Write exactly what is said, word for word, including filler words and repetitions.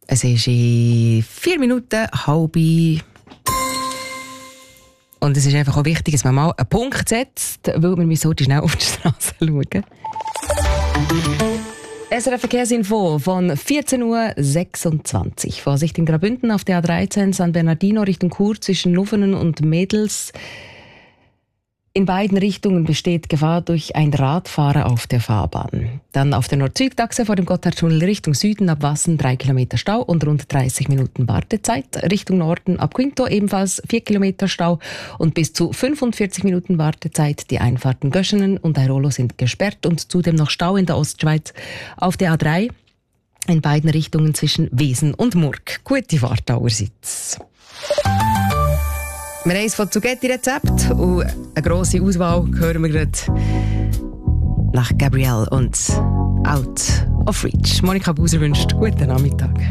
Es ist in vier Minuten halb. Und es ist einfach auch wichtig, dass man mal einen Punkt setzt, weil wir müssen heute schnell auf die Straße schauen. S R F Verkehrsinfo von vierzehn Uhr sechsundzwanzig. Vorsicht in Graubünden auf der A dreizehn San Bernardino Richtung Chur zwischen Nuffenen und Mädels. In beiden Richtungen besteht Gefahr durch ein Radfahrer auf der Fahrbahn. Dann auf der Nord-Süd-Achse vor dem Gotthardtunnel Richtung Süden ab Wassen drei Kilometer Stau und rund dreißig Minuten Wartezeit. Richtung Norden ab Quinto ebenfalls vier Kilometer Stau und bis zu fünfundvierzig Minuten Wartezeit. Die Einfahrten Göschenen und Airolo sind gesperrt und zudem noch Stau in der Ostschweiz auf der A drei in beiden Richtungen zwischen Wesen und Murg. Gute Fahrt allerseits. Wir haben eins von Zugetti-Rezept und eine grosse Auswahl hören wir gerade nach Gabrielle und Out of Reach. Monika Buser wünscht guten Nachmittag.